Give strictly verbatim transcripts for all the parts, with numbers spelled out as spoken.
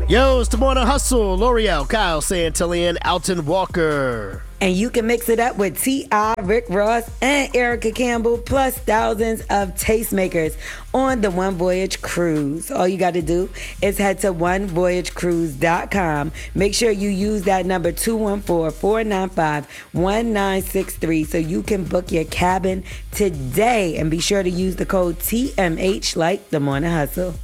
Yo, it's the Morning Hustle. L'Oreal, Kyle Santillan, Alton Walker. And you can mix it up with T I, Rick Ross, and Erica Campbell, plus thousands of tastemakers on the One Voyage Cruise. All you got to do is head to one voyage cruise dot com. Make sure you use that number two one four, four nine five, one nine six three so you can book your cabin today. And be sure to use the code T M H like the Morning Hustle.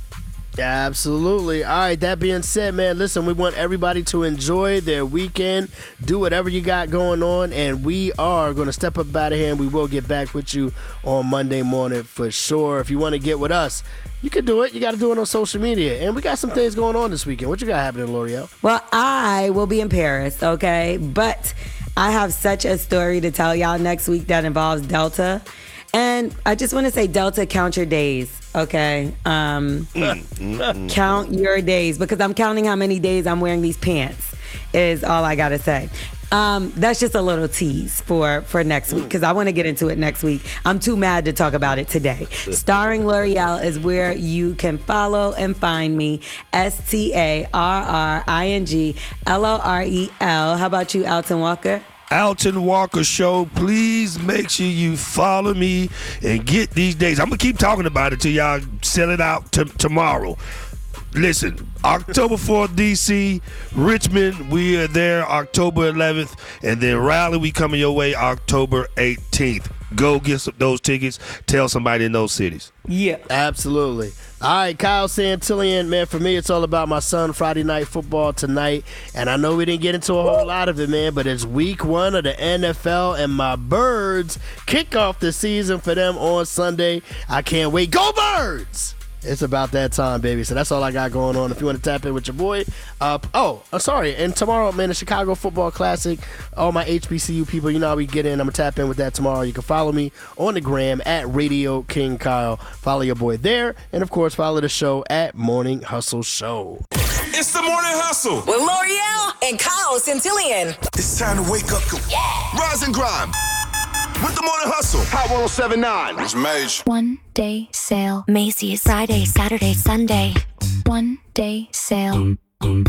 Absolutely. All right, that being said, man, listen, we want everybody to enjoy their weekend, do whatever you got going on, and we are going to step up out of here, and we will get back with you on Monday morning for sure. If you want to get with us, you can do it. You got to do it on social media, and we got some things going on this weekend. What you got happening, L'Oreal? Well, I will be in Paris, okay, but I have such a story to tell y'all next week that involves Delta. And I just want to say, Delta, count your days, okay? Um, mm, mm, mm, count your days, because I'm counting how many days I'm wearing these pants is all I got to say. Um, that's just a little tease for, for next week, because I want to get into it next week. I'm too mad to talk about it today. Starring L'Oreal is where you can follow and find me, S T A R R I N G L O R E L. How about you, Alton Walker? Alton Walker Show. Please make sure you follow me and get these days. I'm going to keep talking about it till y'all sell it out t- tomorrow. Listen, October fourth, D C, Richmond, we are there October eleventh, and then Raleigh, we coming your way October eighteenth. Go get some, those tickets. Tell somebody in those cities. Yeah. Absolutely. All right, Kyle Santillan, man, for me, it's all about my son, Friday Night Football tonight. And I know we didn't get into a whole lot of it, man, but it's week one of the N F L, and my Birds kick off the season for them on Sunday. I can't wait. Go Birds! It's about that time, baby. So that's all I got going on. If you want to tap in with your boy. Uh, oh, uh, sorry. And tomorrow, man, the Chicago Football Classic. All my H B C U people, you know how we get in. I'm going to tap in with that tomorrow. You can follow me on the gram at Radio King Kyle. Follow your boy there. And, of course, follow the show at Morning Hustle Show. It's the Morning Hustle with L'Oreal and Kyle Santillan. It's time to wake up. Yeah. Rise and grind. With the Morning Hustle. Hot one oh seven point nine. It's Mage. One day sale. Macy's. Friday, Saturday, Sunday. One day sale.